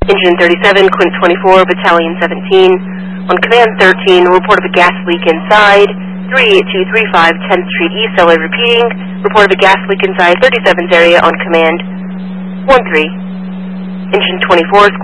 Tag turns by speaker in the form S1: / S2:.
S1: Engine 37, Quint 24, Battalion 17. On Command 13, report of a gas leak inside 38235 10th Street East, LA repeating. Report of a gas leak inside 37's area on Command 13. Engine 24,